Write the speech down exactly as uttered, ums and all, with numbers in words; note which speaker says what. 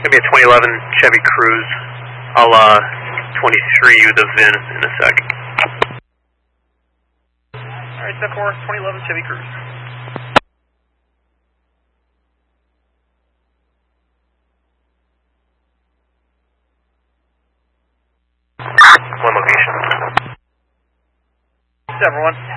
Speaker 1: Gonna be a twenty eleven Chevy Cruze. I'll uh, twenty-three you the V I N in a sec.
Speaker 2: Alright, step four, twenty eleven Chevy Cruze.
Speaker 1: One location.
Speaker 2: Step one.